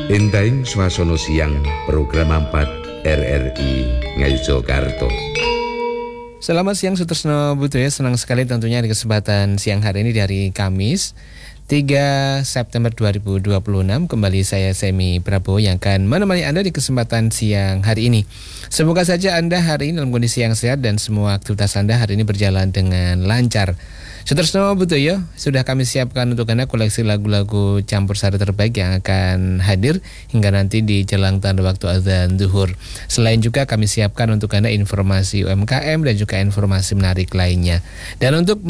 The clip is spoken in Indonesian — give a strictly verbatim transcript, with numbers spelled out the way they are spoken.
Entahing swasana siang program empat R R I Ngayogyakarta. Selamat siang Sutresno Budaya, senang sekali tentunya di kesempatan siang hari ini di hari Kamis tiga September dua ribu dua puluh enam. Kembali saya Semi Prabowo yang akan menemani Anda di kesempatan siang hari ini. Semoga saja Anda hari ini dalam kondisi yang sehat dan semua aktivitas Anda hari ini berjalan dengan lancar. Sutresno Budaya, sudah kami siapkan untuk Anda koleksi lagu-lagu campur sari terbaik yang akan hadir hingga nanti di jelang tanda waktu azan zuhur. Selain juga kami siapkan untuk Anda informasi U M K M dan juga informasi menarik lainnya. Dan untuk